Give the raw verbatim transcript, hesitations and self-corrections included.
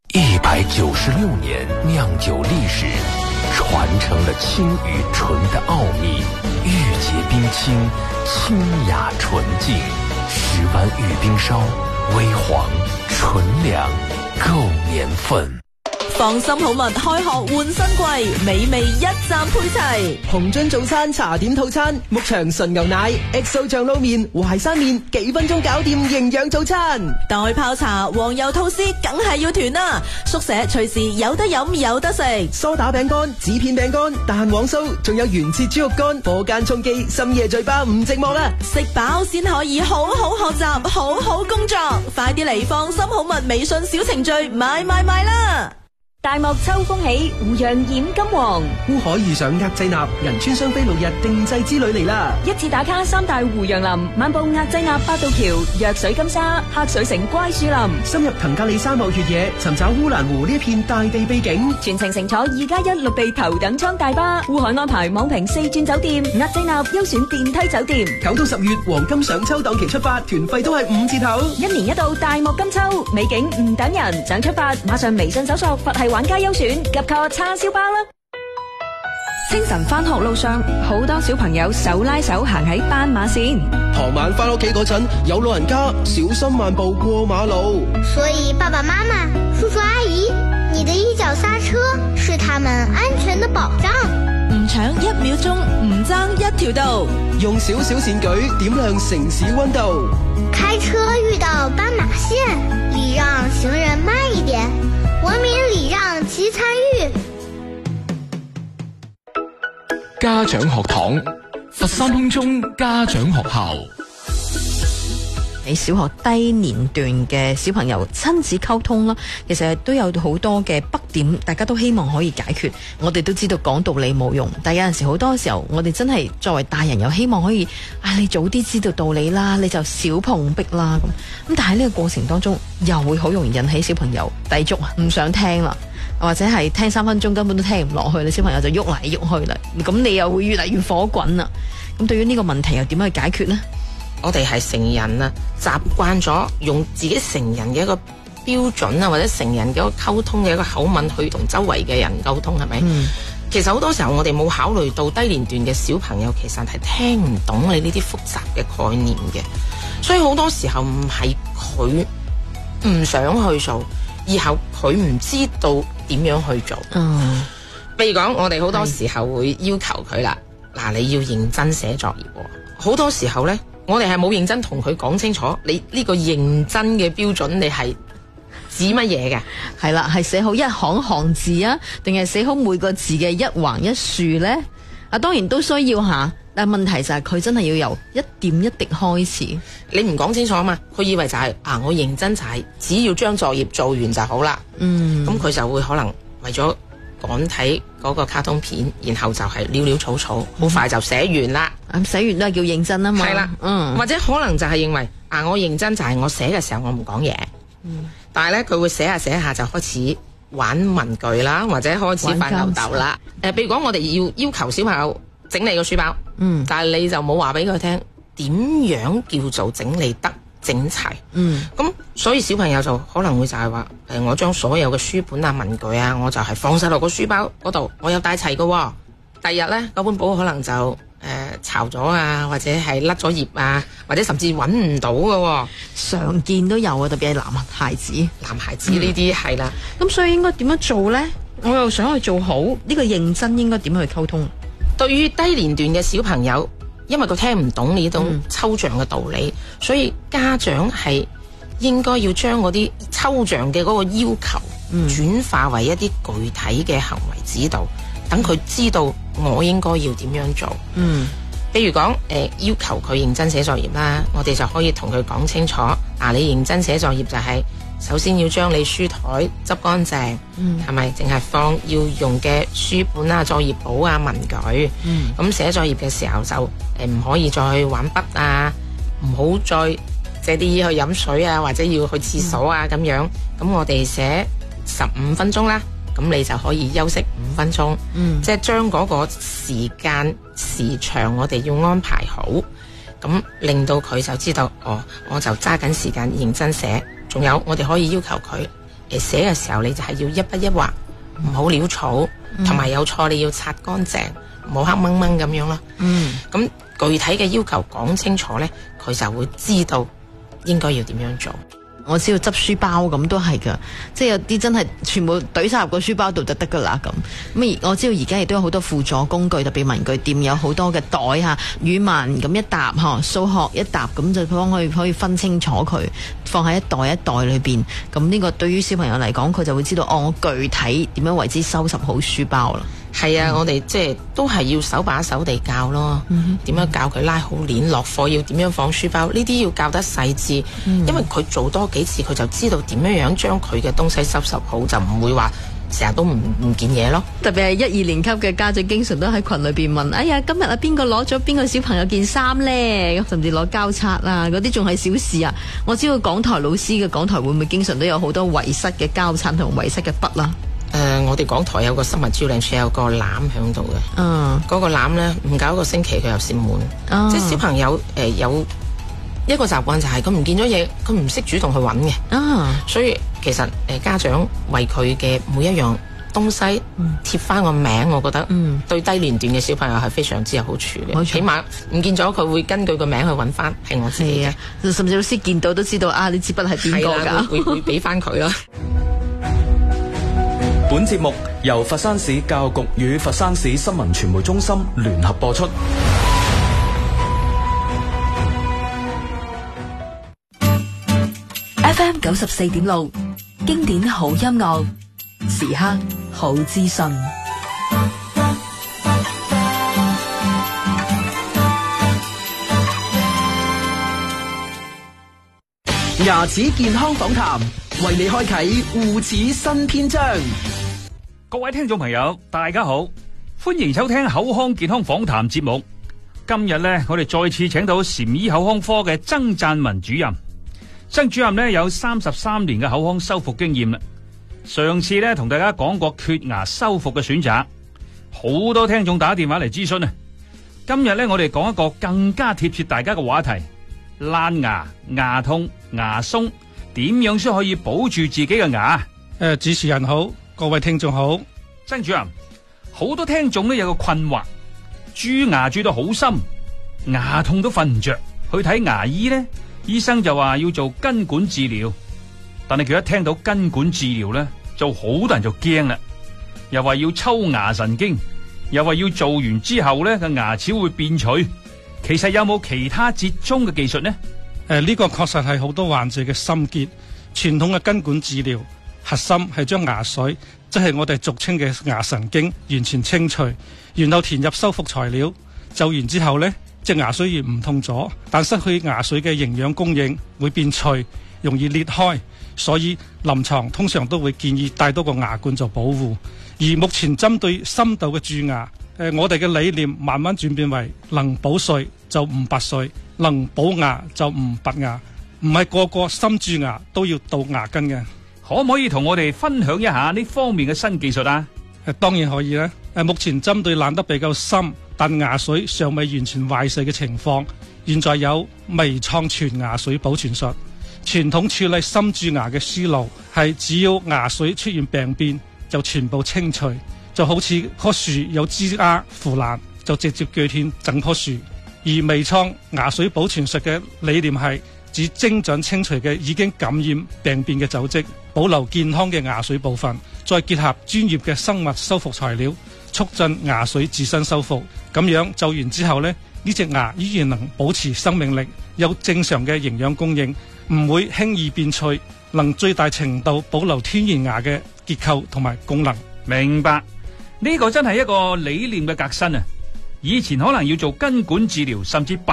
一百九十六年酿酒历史，传承了清与纯的奥秘，玉洁冰清，清雅纯净，石湾玉冰烧，微黄纯良，夠年份。 放心好物開學換新季，美味一站配齊。 紅樽早餐茶點套餐，牧場純牛奶 X O 醬撈麵、淮山麵，幾分鐘搞掂營養早餐。 袋泡茶、黃油吐司，梗係要團啦！宿舍隨時有得飲有得食。 梳打餅乾、紙片餅乾、蛋黃酥，仲有原切豬肉乾、火間充飢，深夜聚吧唔寂寞啦！ 食飽先可以好好學習，好好工作。快啲嚟放心好物微信小程序買買買啦！ 大漠秋風起，湖洋染金黃。 烏海遇上額濟納，仁川雙飛六日定製之旅嚟啦！ 一次打卡三大湖洋林，漫步額濟納八道橋、藥水金沙、黑水城乖樹林， 深入騰格里沙漠越野，尋找烏蘭湖呢一片大地秘境。 全程乘坐二加一陸地頭等艙大巴，烏海安排網評四鑽酒店，額濟納優選電梯酒店。 九到十月黃金上秋檔期出發，團費都係五折頭。 一年一度大漠金秋，美景唔等人，想出發馬上微信搜索佛系玩家優選，及購叉燒包啦！清晨返學路上，好多小朋友手拉手行喺斑馬線。 傍晚返屋企嗰陣，有老人家小心慢步過馬路。 所以爸爸媽媽、叔叔阿姨，你的一腳剎車是他們安全的保障。 唔搶一秒鐘，唔爭一條道。 用小小善舉點亮城市溫度。 開車遇到斑馬線，禮讓行人慢一點。文明禮讓及參與。 家長學堂，佛山空中家長學校。 喺小學低年段嘅小朋友親子溝通啦，其實都有好多嘅北點，大家都希望可以解決。我哋都知道講道理冇用，但有陣時好多時候，我哋真係作為大人又希望可以，啊你早啲知道道理啦，你就少碰壁啦咁。咁但係呢個過程當中，又會好容易引起小朋友抵觸，唔想聽啦，或者係聽三分鐘根本都聽唔落去，你小朋友就喐嚟喐去啦，咁你又會越嚟越火滾啦。咁對於呢個問題又點樣去解決呢？ 我哋係成人啊，習慣咗用自己成人嘅一個標準啊，或者成人嘅一個溝通嘅一個口吻去同周圍嘅人溝通，係咪？嗯、其實好多時候我哋冇考慮到低年段嘅小朋友其實係聽唔懂你呢啲複雜嘅概念嘅，所以好多時候唔係佢唔想去做，而係佢唔知道點樣去做。嗯，譬如講，我哋好多時候會要求佢啦，嗱，你要認真寫作業。好多時候呢。我哋係冇認真同佢講清楚，你呢個認真嘅標準，你係指乜嘢嘅？ 係啦，係寫好一行行字啊，定係寫好每個字嘅一橫一豎呢？啊，當然都需要下，但係問題就係佢真係要由一點一滴開始。 你唔講清楚啊嘛，佢以為就係、是、啊，我認真就係只要將作業做完就好啦。嗯，咁佢就會可能為咗趕睇嗰個卡通片，然後就係潦潦草草，好、嗯、快就寫完啦。 咁寫完都係叫認真啊嘛。係啦，嗯， 或者可能就係認為啊，我認真就係我寫嘅時候我唔講嘢。嗯，但係咧佢會寫下寫下就開始玩文具啦，或者開始發吽哣啦。誒，譬如講我哋要要求小朋友整理個書包，嗯，但係你就冇話俾佢聽點樣叫做整理得整齊。嗯，咁所以小朋友就可能會就係話誒，我將所有嘅書本啊、文具啊，我就係放晒落個書包嗰度，我有帶齊噶、哦。第日咧，嗰本簿可能就誒巢咗啊，或者係甩咗頁啊，或者甚至揾唔到噶、哦。 常見都有啊，特別係男孩子， 男孩子呢啲係啦。 咁所以應該點樣做咧？我又想去做好呢、這個認真，應該點去溝通？ 對於低年段嘅小朋友，因為佢聽唔懂呢種抽象嘅道理，嗯、所以家長係應該要將嗰啲抽象嘅嗰個要求，轉、嗯、化為一啲具體嘅行為指導，等佢知道我應該要點樣做。嗯，譬如講誒、呃，要求佢認真寫作業啦，我哋就可以同佢講清楚，啊，你認真寫作業就係、是。首先要將你書台執乾淨，係咪淨係放要用嘅書本啊、作業簿啊、文具？咁寫、嗯、作業嘅時候就誒唔、呃、可以再去玩筆啊，唔好再借啲嘢去飲水啊，或者要去廁所啊咁、嗯、樣。咁我哋寫十五分鐘啦，咁你就可以休息五分鐘。嗯、即係將嗰個時間時長我哋要安排好，咁令到佢就知道，哦，我就揸緊時間認真寫。仲有，我哋可以要求佢， 誒寫嘅時候，你就係要一筆一畫，唔好潦草，同埋、嗯、有錯你要擦乾淨，唔好黑掹掹咁樣咯。嗯，咁具體嘅要求講清楚咧，佢就會知道應該要點樣做。 我知道執書包咁都係噶，即係有啲真係全部懟晒入個書包度就得噶啦咁。咁我知道而家亦都有好多輔助工具，特別文具店有好多嘅袋吓，語文咁一沓嗬，數學一沓咁就幫佢可以分清楚佢，放喺一袋一袋裏邊。咁呢個對於小朋友嚟講，佢就會知道哦，我具體點樣為之收拾好書包啦。 係啊，嗯、我哋即係都係要手把手地教咯。點、嗯、樣教佢拉好鏈，落課要點樣放書包，呢啲要教得細緻。嗯、因為佢做多幾次，佢就知道點樣樣將佢嘅東西收拾好，就唔會話成日都唔唔見嘢咯。 特別係一二年級嘅家長，經常都喺群裏邊問：哎呀，今日啊邊個攞咗邊個小朋友件衫呢？甚至攞膠擦啊，嗰啲仲係小事啊。我知道港台老師嘅港台會唔會經常都有好多遺失嘅膠擦同遺失嘅筆啦？ 誒、呃，我哋港台有個新聞招領處有個籃喺度嘅，嗯，嗰個籃咧唔夠一個星期佢又佔滿，嗯、即係小朋友誒、呃、有一個習慣就係佢唔見咗嘢，佢唔識主動去揾嘅，嗯，所以其實誒、呃、家長為佢嘅每一樣東西貼翻個名，我覺得對低年段嘅小朋友係非常之有好處嘅，嗯、起碼唔見咗佢會根據個名去揾翻係我自己嘅，甚至老師見到都知道啊，呢支筆係邊個㗎，會會俾翻佢咯。 本節目由佛山市教育局與佛山市新聞傳媒中心聯合播出。 F M 九十四點六，經典好音樂，時刻好資訊。 牙齒健康訪談，為你開啟護齒新篇章。 各位聽眾朋友，大家好，歡迎收聽口腔健康訪談節目。今日呢，我哋再次請到禪醫口腔科嘅曾贊文主任。曾主任呢，有三十三年嘅口腔修復經驗啦。上次呢，同大家講過缺牙修復嘅選擇，好多聽眾打電話嚟諮詢啊。今日呢，我哋講一個更加貼切大家嘅話題：爛牙、牙痛、牙鬆，點樣先可以保住自己嘅牙？誒、 呃，主持人好。各位聽眾好， 曾主任，好多聽眾都有個困惑，蛀牙蛀到好深，牙痛都瞓唔着，去睇牙醫呢，醫生就話要做根管治療，但係佢一聽到根管治療呢，就好多人就驚啦，又話要抽牙神經，又話要做完之後呢個牙齒會變脆，其實有冇其他折中嘅技術呢？誒、 呃，呢、這個確實係好多患者嘅心結，傳統嘅根管治療。核心係將牙髓，即係我哋俗稱嘅牙神經，完全清除，然後填入修復材料。做完之後呢，隻牙髓亦唔痛咗，但失去牙髓嘅營養供應，會變脆，容易裂開。所以臨床通常都會建議帶多個牙冠做保護。而目前針對深度嘅蛀牙，呃、我哋嘅理念慢慢轉變為能保髓就唔拔髓，能保牙就唔拔牙，唔係個個深蛀牙都要到牙根嘅。 可唔可以同我哋分享一下呢方面嘅新技術啊？ 誒，當然可以啦。誒，目前針對爛得比較深，但牙髓尚未完全壞死嘅情況，現在有微創全牙髓保存術。傳統處理深蛀牙嘅思路係，只要牙髓出現病變，就全部清除，就好似棵樹有枝丫腐爛，就直接鋸斷整棵樹。而微創牙髓保存術嘅理念係，只精準清除嘅已經感染病變嘅組織，保留健康嘅牙髓部分，再結合專業嘅生物修復材料，促進牙髓自身修復。咁樣做完之後呢，呢隻牙依然能保持生命力，有正常嘅營養供應，唔會輕易變脆，能最大程度保留天然牙嘅結構同埋功能。 明白，呢個真係一個理念嘅革新啊！以前可能要做根管治療，甚至